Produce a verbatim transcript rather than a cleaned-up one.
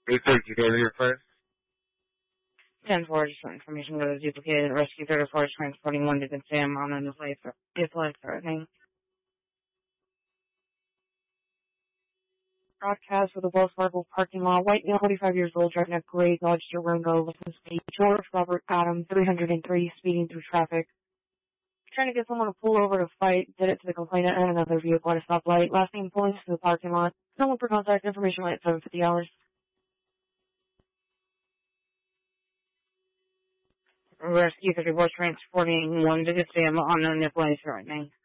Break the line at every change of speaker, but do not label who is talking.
eight thirty, you gave me your first?
ten four, just for information that was duplicated. Rescue thirty-four is transporting one to the Sam on an is life threatening. Broadcast with a Wells Fargo parking lot. White male, forty-five years old, driving a gray Dodge Durango, license plate George Robert Adam, three hundred three, speeding through traffic. Trying to get someone to pull over to fight. Did it to the complainant and another vehicle at a stoplight. Last name pulling to the parking lot. Someone for contact information at seven fifty hours. Rescue thirty-four transporting one to the Sam on an life threatening.